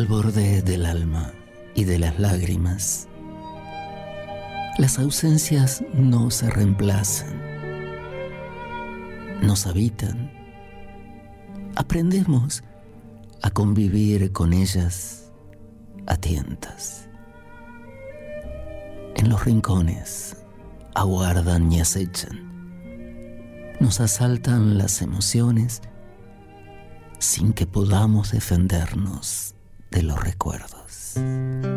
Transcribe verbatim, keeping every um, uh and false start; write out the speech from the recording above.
al borde del alma y de las lágrimas. Las ausencias no se reemplazan, nos habitan. Aprendemos a convivir con ellas a tientas. En los rincones aguardan y acechan. Nos asaltan las emociones sin que podamos defendernos de los recuerdos.